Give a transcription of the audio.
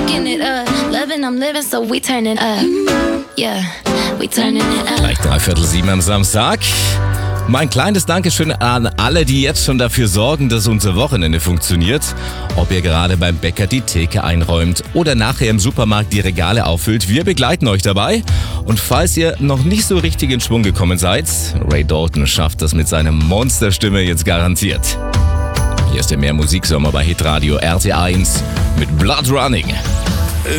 drinking it up. Loving, I'm living, so we turning up. Yeah, we turning it up. Gleich 6:45 am Samstag. Mein kleines Dankeschön an alle, die jetzt schon dafür sorgen, dass unser Wochenende funktioniert. Ob ihr gerade beim Bäcker die Theke einräumt oder nachher im Supermarkt die Regale auffüllt, wir begleiten euch dabei. Und falls ihr noch nicht so richtig in Schwung gekommen seid, Ray Dalton schafft das mit seiner Monsterstimme jetzt garantiert. Hier ist der Mehr Musiksommer bei Hitradio RT1 mit Blood Running.